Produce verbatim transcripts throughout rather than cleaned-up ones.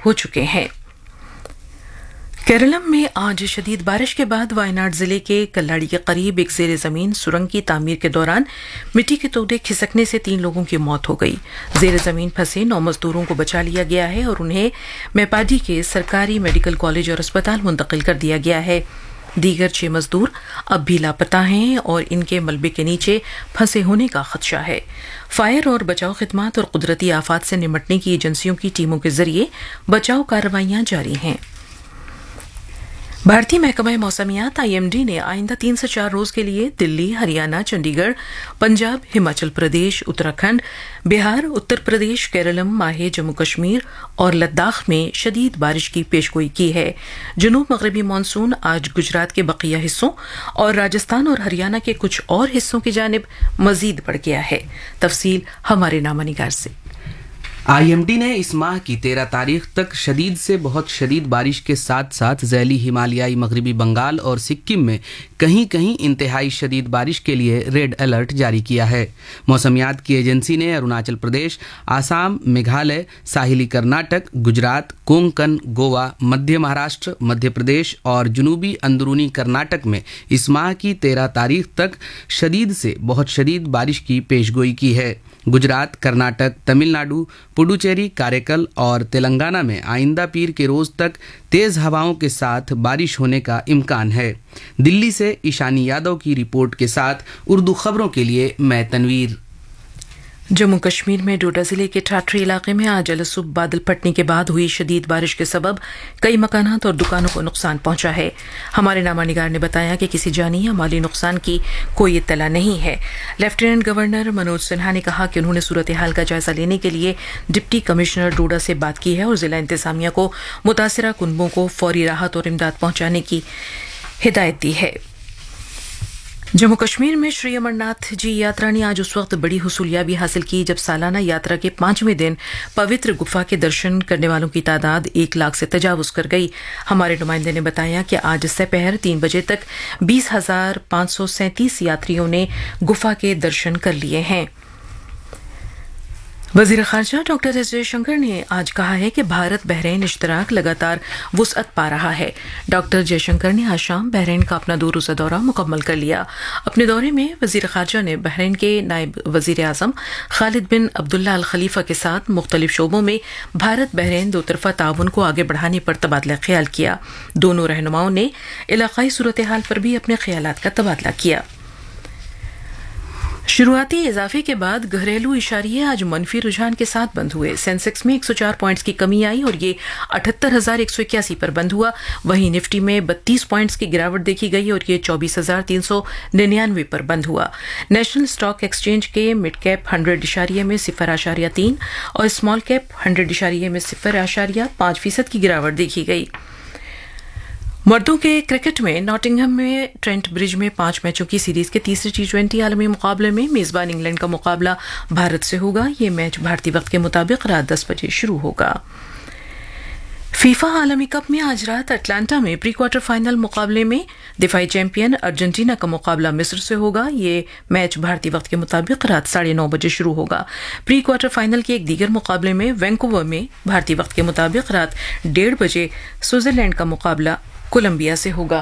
हो चुके हैं। केरलम में आज शदीद बारिश के बाद वायनाड जिले के कल्लाड़ी के करीब एक जेर जमीन सुरंग की तामीर के दौरान मिट्टी के तोड़े खिसकने से तीन लोगों की मौत हो गई। जेर जमीन फंसे नौ मजदूरों को बचा लिया गया है और उन्हें मेपाडी के सरकारी मेडिकल कॉलेज और अस्पताल मुंतकिल कर दिया गया है। दीगर छह मजदूर अब भी लापता हैं और इनके मलबे के नीचे फंसे होने का खदशा है। फायर और बचाव खिदमात और कुदरती आफात से निपटने की एजेंसियों की टीमों के जरिए बचाव कार्रवाइयां जारी हैं। भारतीय महकमा मौसमियात आई एम डी ने आइंदा तीन से चार रोज के लिए दिल्ली, हरियाणा, चंडीगढ़, पंजाब, हिमाचल प्रदेश, उत्तराखंड, बिहार, उत्तर प्रदेश, केरलम, माहे, जम्मू कश्मीर और लद्दाख में शदीद बारिश की पेशगोई की है। जनूब मगरबी मानसून आज गुजरात के बकिया हिस्सों और राजस्थान और हरियाणा के कुछ और हिस्सों की जानिब मजीद बढ़ गया है। तफसील हमारे नामानिगार से। आई एम डी ने इस माह की तेरह तारीख तक शदीद से बहुत शदीद बारिश के साथ साथ ज़ैली हिमालयाई मगरबी बंगाल और सिक्किम में कहीं कहीं इंतहाई शदीद बारिश के लिए रेड अलर्ट जारी किया है। मौसमियात की एजेंसी ने अरुणाचल प्रदेश, आसाम, मेघालय, साहिली कर्नाटक, गुजरात, कोंकण, गोवा, मध्य महाराष्ट्र, मध्य प्रदेश और जनूबी अंदरूनी कर्नाटक में इस माह की तेरह तारीख तक शदीद से बहुत शदीद बारिश की पेशगोई की है। गुजरात, कर्नाटक, तमिलनाडु, पुडुचेरी, कारेकल और तेलंगाना में आइंदा पीर के रोज तक तेज हवाओं के साथ बारिश होने का इम्कान है। दिल्ली से ईशानी यादव की रिपोर्ट के साथ उर्दू खबरों के लिए मैं तनवीर। जम्मू कश्मीर में डोडा जिले के ठाठरी इलाके में आज अलसुबह बादल फटने के बाद हुई शदीद बारिश के सबब कई मकानात और दुकानों को नुकसान पहुंचा है। हमारे नामानिगार ने बताया कि किसी जानी या माली नुकसान की कोई इत्तला नहीं है। लेफ्टिनेंट गवर्नर मनोज सिन्हा ने कहा कि उन्होंने सूरत हाल का जायजा लेने के लिए डिप्टी कमिश्नर डोडा से बात की है और जिला इंतजामिया को मुतासिरा कुनबों को फौरी राहत और इमदाद पहुंचाने की हिदायत दी है। जम्मू कश्मीर में श्री अमरनाथ जी यात्रा ने आज उस वक्त बड़ी हुसूलियाबी हासिल की जब सालाना यात्रा के पांचवें दिन पवित्र गुफा के दर्शन करने वालों की तादाद एक लाख से तजावुज कर गई। हमारे नुमाइंदे ने बताया कि आज दोपहर तीन बजे तक बीस हजार पांच सौ सैंतीस यात्रियों ने गुफा के दर्शन कर लिए हैं। वजीर खारजा डॉक्टर एस जयशंकर ने आज कहा है कि भारत बहरीन इश्तराक लगातार वुसअत पा रहा है। डॉक्टर जयशंकर ने आज शाम बहरीन का अपना दो रोज़ा दौरा मुकम्मल कर लिया। अपने दौरे में वजीर खारजा ने बहरीन के नायब वजीर आज़म खालिद बिन अब्दुल्ला अल खलीफा के साथ मुख्तलिफ शोबों में भारत बहरीन दो तरफा ताउन को आगे बढ़ाने पर तबादला ख्याल किया। दोनों रहनुमाओं ने इलाकाई सूरत हाल पर भी अपने ख्यालात का तबादला किया। शुरुआती इजाफे के बाद घरेलू इशारिये आज मनफी रुझान के साथ बंद हुए। सेंसेक्स में एक सौ चार पॉइंट्स की कमी आई और ये अठहत्तर हजार एक सौ इक्यासी पर बंद हुआ। वहीं निफ्टी में बत्तीस पॉइंट्स की गिरावट देखी गई और ये चौबीस हजार तीन सौ निन्यानवे पर बंद हुआ। नेशनल स्टॉक एक्सचेंज के मिड कैप हंड्रेड इशारिये में सिफर आशारिया तीन और स्मॉल कैप हंड्रेड इशारिये में सिफर आशारिया पांच फीसद की गिरावट देखी गई। मर्दों के क्रिकेट में नॉटिंघम में ट्रेंट ब्रिज में पांच मैचों की सीरीज के तीसरे टी ट्वेंटी आलमी मुकाबले में मेजबान इंग्लैंड का मुकाबला भारत से होगा। ये मैच भारतीय वक्त के मुताबिक रात दस बजे शुरू होगा। फीफा आलमी कप में आज रात अटलांटा में प्री क्वार्टर फाइनल मुकाबले में दिफाई चैंपियन अर्जेंटीना का मुकाबला मिस्र से होगा। ये मैच भारतीय वक्त के मुताबिक रात साढ़े नौ बजे शुरू होगा। प्री क्वार्टर फाइनल के एक दीगर मुकाबले में वैंकूवर में भारतीय वक्त के मुताबिक रात डेढ़ बजे स्विट्जरलैंड का मुकाबला कोलंबिया से होगा।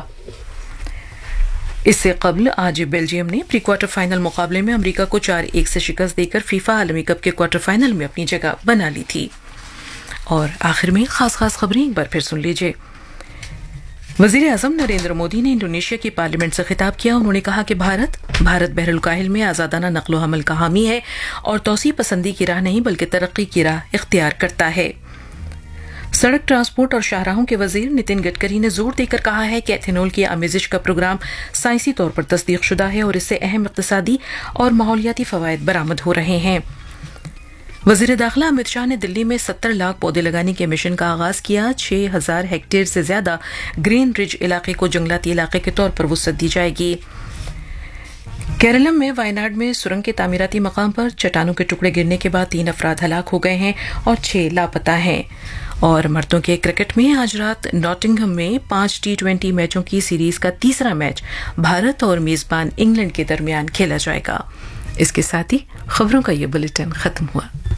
इससे कबल आज बेल्जियम ने प्री क्वार्टर फाइनल मुकाबले में अमेरिका को चार एक से शिकस्त देकर फीफा आलमी कप के क्वार्टर फाइनल में अपनी जगह बना ली थी। और आखिर में खास खास खबरें एक बार फिर सुन लीजिए। वजीर आज़म नरेंद्र मोदी ने इंडोनेशिया की पार्लियामेंट से खिताब किया। उन्होंने कहा कि भारत भारत बहरुल-काहिल में आज़ादाना नक्लो हमल का हामी है और तौसी पसंदी की राह नहीं बल्कि तरक्की की राह इख्तियार करता है। सड़क ट्रांसपोर्ट और शाहराहों के वजीर नितिन गडकरी ने जोर देकर कहा है कि एथेनॉल की आमेजिश का प्रोग्राम साइंसी तौर पर तस्दीक शुदा है और इससे अहम इक्तिसादी और माहौलियाती फवायद बरामद हो रहे हैं। वजीर दाखिला अमित शाह ने दिल्ली में सत्तर लाख पौधे लगाने के मिशन का आगाज किया। छह हजार हेक्टेयर से ज्यादा ग्रीन रिज इलाके को जंगलाती इलाके के तौर पर वुसअत दी जाएगी। केरलम में वायनाड में सुरंग के तामीराती मकाम पर चट्टानों के टुकड़े गिरने के बाद तीन अफराद हलाक हो गए हैं और छह लापता हैं। और मर्दों के क्रिकेट में आज रात नॉटिंघम में पांच टी ट्वेंटी मैचों की सीरीज का तीसरा मैच भारत और मेजबान इंग्लैंड के दरमियान खेला जाएगा। इसके साथ ही खबरों का ये बुलेटिन खत्म हुआ।